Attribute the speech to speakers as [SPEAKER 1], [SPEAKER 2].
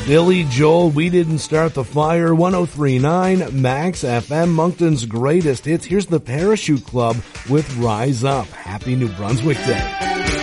[SPEAKER 1] Billy Joel, We Didn't Start the Fire, 103.9 Max FM, Moncton's greatest hits. Here's the Parachute Club with Rise Up. Happy New Brunswick Day.